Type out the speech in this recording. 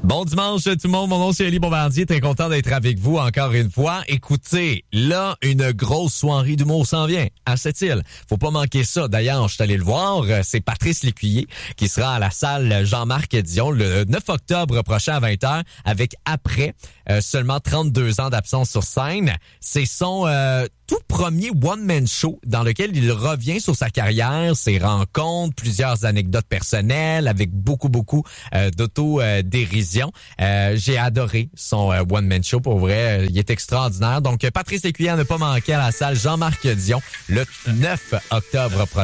Bon dimanche tout le monde, mon nom c'est Elie Bombardier, très content d'être avec vous encore une fois. Écoutez, là, une grosse soirée d'humour s'en vient à Sept-Îles. Faut pas manquer ça. D'ailleurs, je suis allé le voir, c'est Patrice Lécuyer qui sera à la salle Jean-Marc Dion le 9 octobre prochain à 20h avec Après, seulement 32 ans d'absence sur scène. C'est son tout premier one-man show dans lequel il revient sur sa carrière, ses rencontres, plusieurs anecdotes personnelles avec beaucoup d'auto-dérision. J'ai adoré son one-man show, pour vrai. Il est extraordinaire. Donc, Patrice Lécuyer à ne pas manquer à la salle Jean-Marc Dion le 9 octobre prochain.